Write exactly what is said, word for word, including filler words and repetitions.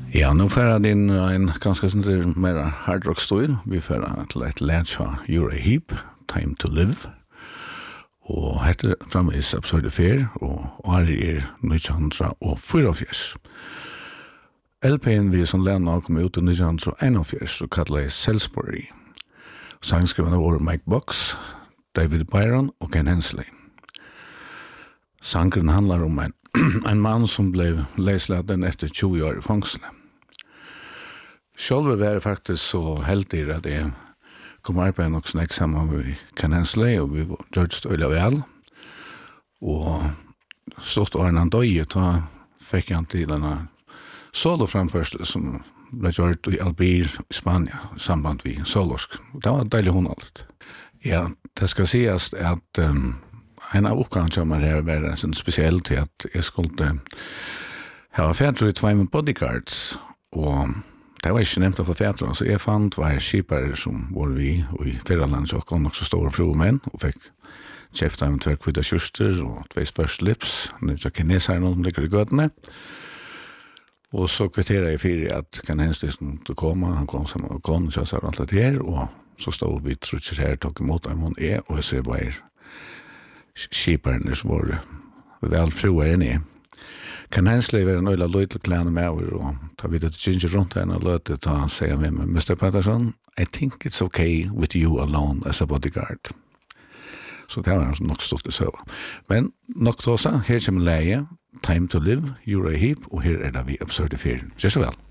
Ja, nu får det in en ganska sån mer hard rock stil. Vi får till ett läge You're a Heap, Time to Live. Og heter framvis absurde fer, og året er nitton fyrtiofyra. L P-en vi som lærne kom ut i nitton einogfyrre, så kallet jeg Salisbury. Sangskrivende var Mike Box, David Byron og Ken Hensley. Sangren handlar om en, en mann som blev leisladen efter tjue år i fangsle. Selv var jeg faktisk så heldig at jeg kom arbeid nok snakk sammen med Ken Hensley, og vi gjør det øyelig vel. Og stort årene han døg, da fikk han til denne soloframførsel som ble gjort i Albir i Spania, i samband med solorsk. Det var deilig hun alt. Ja, det skal sies at um, en av oppgavene som er her var en spesiell til at jeg skulle ha fædre i tvei bodyguards, og det var ikke nevnt å få fædre, så jeg fant hver skipere som var vi, og i Fyrrland så kom også store provemenn, og fikk kjøpt av en tverrkvidda kjørster og tveis først lips, når jeg kineser noen som ligger i gøtene. Og så kvitterer jeg fyrir at Ken Hensley måtte komme, han kom sammen og kom, så jeg sa alt det her, og så stod vi trutser her, tok imot av hun er, og jeg ser bare skiperne som var vel proer enn er. Ken Hensley var en øyla løytel klærne med over, og ta vidt et ginger rundt henne og løte, ta sier med meg, mister Patterson, I think it's okay with you alone as a bodyguard. Så det var nok stort i søva. Men nok tåsa, her kommer leie, Time to Live, You're a Heap, og her er det vi absurde fyr. Gjør så vel.